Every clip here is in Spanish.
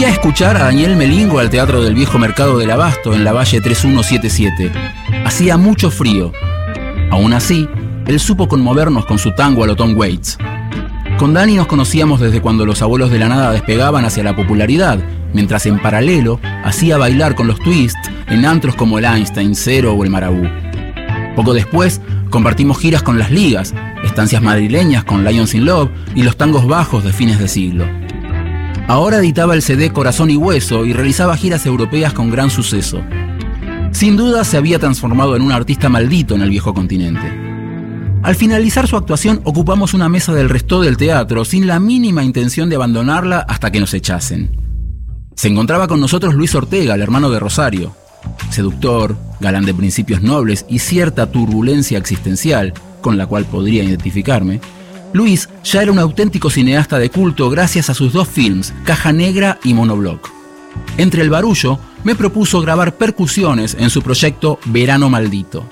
Fui a escuchar a Daniel Melingo al Teatro del Viejo Mercado del Abasto en la Valle 3177. Hacía mucho frío. Aún así, él supo conmovernos con su tango a lo Tom Waits. Con Dani nos conocíamos desde cuando los Abuelos de la Nada despegaban hacia la popularidad, mientras en paralelo hacía bailar con los Twists en antros como el Einstein, Cero o el Marabú. Poco después, compartimos giras con Las Ligas, estancias madrileñas con Lions in Love y los tangos bajos de fines de siglo. Ahora editaba el CD Corazón y Hueso y realizaba giras europeas con gran suceso. Sin duda se había transformado en un artista maldito en el viejo continente. Al finalizar su actuación ocupamos una mesa del resto del teatro sin la mínima intención de abandonarla hasta que nos echasen. Se encontraba con nosotros Luis Ortega, el hermano de Rosario. Seductor, galán de principios nobles y cierta turbulencia existencial, con la cual podría identificarme, Luis ya era un auténtico cineasta de culto gracias a sus 2 films, Caja Negra y Monobloc. Entre el barullo, me propuso grabar percusiones en su proyecto Verano Maldito.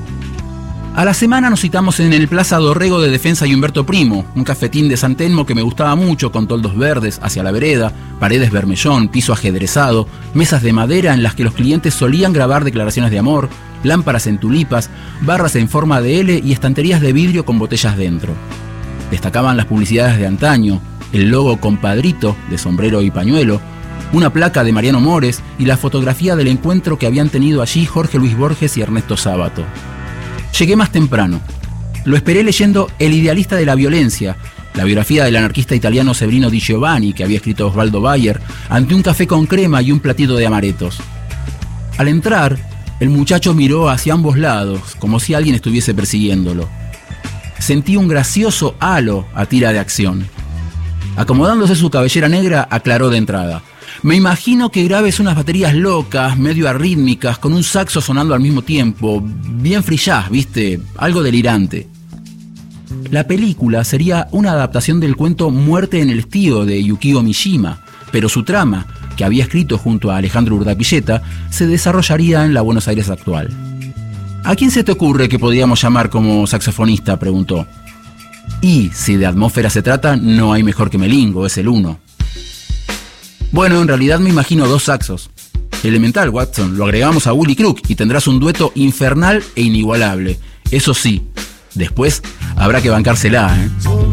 A la semana nos citamos en el Plaza Dorrego de Defensa y Humberto Primo, un cafetín de San Telmo que me gustaba mucho, con toldos verdes hacia la vereda, paredes bermellón, piso ajedrezado, mesas de madera en las que los clientes solían grabar declaraciones de amor, lámparas en tulipas, barras en forma de L y estanterías de vidrio con botellas dentro. Destacaban las publicidades de antaño, el logo Compadrito de sombrero y pañuelo, una placa de Mariano Mores y la fotografía del encuentro que habían tenido allí Jorge Luis Borges y Ernesto Sábato. Llegué más temprano. Lo esperé leyendo El idealista de la violencia, la biografía del anarquista italiano Severino Di Giovanni que había escrito Osvaldo Bayer, ante un café con crema y un platito de amarettos. Al entrar, el muchacho miró hacia ambos lados, como si alguien estuviese persiguiéndolo. Sentí un gracioso halo a tira de acción. Acomodándose su cabellera negra, aclaró de entrada: me imagino que grabes unas baterías locas, medio arrítmicas, con un saxo sonando al mismo tiempo, bien free jazz, ¿viste? Algo delirante. La película sería una adaptación del cuento Muerte en el Estío de Yukio Mishima, pero su trama, que había escrito junto a Alejandro Urdapilleta, se desarrollaría en la Buenos Aires actual. ¿A quién se te ocurre que podríamos llamar como saxofonista?, preguntó. Y si de atmósfera se trata, no hay mejor que Melingo, es el uno. Bueno, en realidad me imagino 2 saxos. Elemental, Watson, lo agregamos a Willy Crook y tendrás un dueto infernal e inigualable. Eso sí, después habrá que bancársela, ¿eh?